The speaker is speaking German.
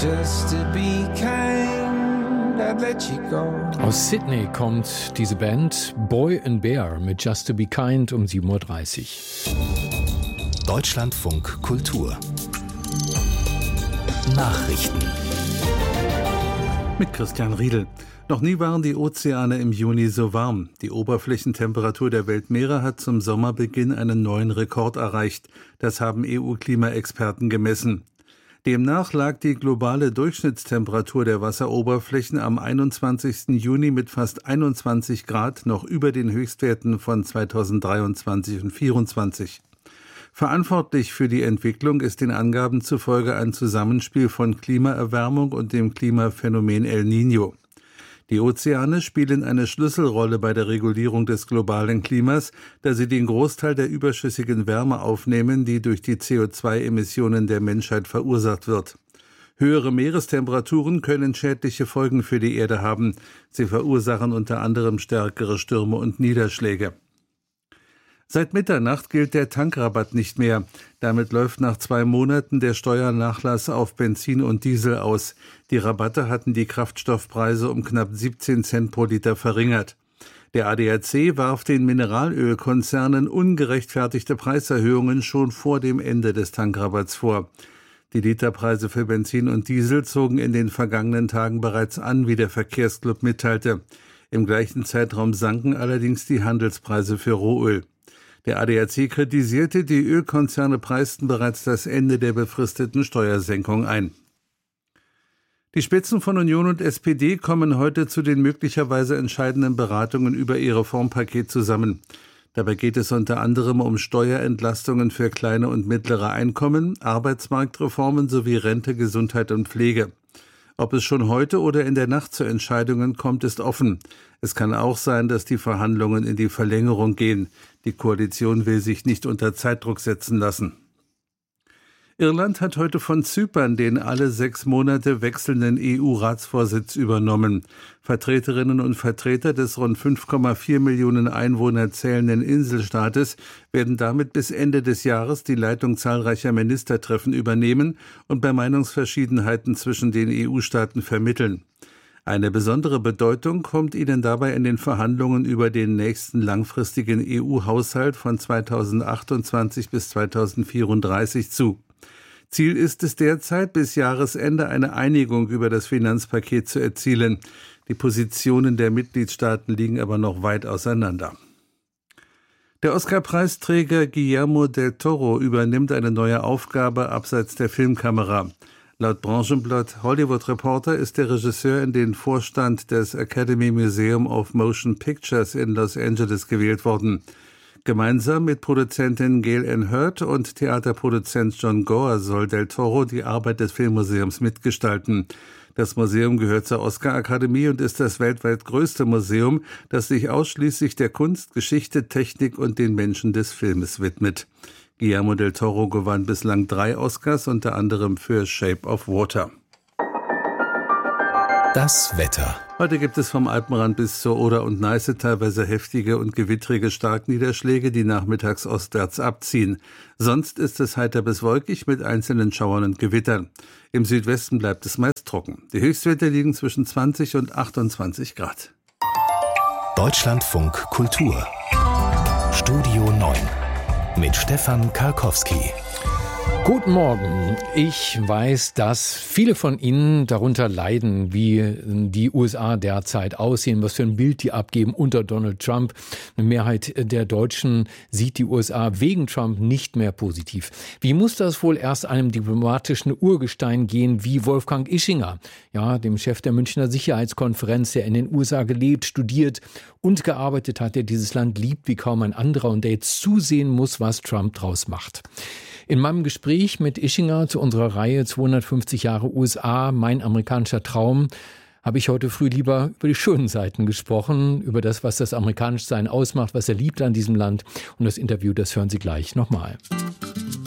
just to be kind, I'd let you go. Aus Sydney kommt diese Band Boy and Bear mit Just to be Kind um 7.30 Uhr. Deutschlandfunk Kultur Nachrichten mit Christian Riedel. Noch nie waren die Ozeane im Juni so warm. Die Oberflächentemperatur der Weltmeere hat zum Sommerbeginn einen neuen Rekord erreicht. Das haben EU-Klimaexperten gemessen. Demnach lag die globale Durchschnittstemperatur der Wasseroberflächen am 21. Juni mit fast 21 Grad noch über den Höchstwerten von 2023 und 2024. Verantwortlich für die Entwicklung ist den Angaben zufolge ein Zusammenspiel von Klimaerwärmung und dem Klimaphänomen El Niño. Die Ozeane spielen eine Schlüsselrolle bei der Regulierung des globalen Klimas, da sie den Großteil der überschüssigen Wärme aufnehmen, die durch die CO2-Emissionen der Menschheit verursacht wird. Höhere Meerestemperaturen können schädliche Folgen für die Erde haben. Sie verursachen unter anderem stärkere Stürme und Niederschläge. Seit Mitternacht gilt der Tankrabatt nicht mehr. Damit läuft nach 2 Monaten der Steuernachlass auf Benzin und Diesel aus. Die Rabatte hatten die Kraftstoffpreise um knapp 17 Cent pro Liter verringert. Der ADAC warf den Mineralölkonzernen ungerechtfertigte Preiserhöhungen schon vor dem Ende des Tankrabatts vor. Die Literpreise für Benzin und Diesel zogen in den vergangenen Tagen bereits an, wie der Verkehrsclub mitteilte. Im gleichen Zeitraum sanken allerdings die Handelspreise für Rohöl. Der ADAC kritisierte, die Ölkonzerne preisten bereits das Ende der befristeten Steuersenkung ein. Die Spitzen von Union und SPD kommen heute zu den möglicherweise entscheidenden Beratungen über ihr Reformpaket zusammen. Dabei geht es unter anderem um Steuerentlastungen für kleine und mittlere Einkommen, Arbeitsmarktreformen sowie Rente, Gesundheit und Pflege. Ob es schon heute oder in der Nacht zu Entscheidungen kommt, ist offen. Es kann auch sein, dass die Verhandlungen in die Verlängerung gehen. Die Koalition will sich nicht unter Zeitdruck setzen lassen. Irland hat heute von Zypern den alle 6 Monate wechselnden EU-Ratsvorsitz übernommen. Vertreterinnen und Vertreter des rund 5,4 Millionen Einwohner zählenden Inselstaates werden damit bis Ende des Jahres die Leitung zahlreicher Ministertreffen übernehmen und bei Meinungsverschiedenheiten zwischen den EU-Staaten vermitteln. Eine besondere Bedeutung kommt ihnen dabei in den Verhandlungen über den nächsten langfristigen EU-Haushalt von 2028 bis 2034 zu. Ziel ist es derzeit, bis Jahresende eine Einigung über das Finanzpaket zu erzielen. Die Positionen der Mitgliedstaaten liegen aber noch weit auseinander. Der Oscar-Preisträger Guillermo del Toro übernimmt eine neue Aufgabe abseits der Filmkamera. Laut Branchenblatt Hollywood Reporter ist der Regisseur in den Vorstand des Academy Museum of Motion Pictures in Los Angeles gewählt worden. Gemeinsam mit Produzentin Gail Ann Hurd und Theaterproduzent John Gore soll del Toro die Arbeit des Filmmuseums mitgestalten. Das Museum gehört zur Oscar-Akademie und ist das weltweit größte Museum, das sich ausschließlich der Kunst, Geschichte, Technik und den Menschen des Filmes widmet. Guillermo del Toro gewann bislang 3 Oscars, unter anderem für Shape of Water. Das Wetter. Heute gibt es vom Alpenrand bis zur Oder und Neiße teilweise heftige und gewittrige Starkniederschläge, die nachmittags ostwärts abziehen. Sonst ist es heiter bis wolkig mit einzelnen Schauern und Gewittern. Im Südwesten bleibt es meist trocken. Die Höchstwerte liegen zwischen 20 und 28 Grad. Deutschlandfunk Kultur Studio 9 mit Stefan Karkowski. Guten Morgen. Ich weiß, dass viele von Ihnen darunter leiden, wie die USA derzeit aussehen, was für ein Bild die abgeben unter Donald Trump. Eine Mehrheit der Deutschen sieht die USA wegen Trump nicht mehr positiv. Wie muss das wohl erst einem diplomatischen Urgestein gehen wie Wolfgang Ischinger, ja, dem Chef der Münchner Sicherheitskonferenz, der in den USA gelebt, studiert und gearbeitet hat, der dieses Land liebt wie kaum ein anderer und der jetzt zusehen muss, was Trump draus macht. In meinem Gespräch mit Ischinger zu unserer Reihe 250 Jahre USA, mein amerikanischer Traum, habe ich heute früh lieber über die schönen Seiten gesprochen, über das, was das Amerikanischsein ausmacht, was er liebt an diesem Land. Und das Interview, das hören Sie gleich nochmal.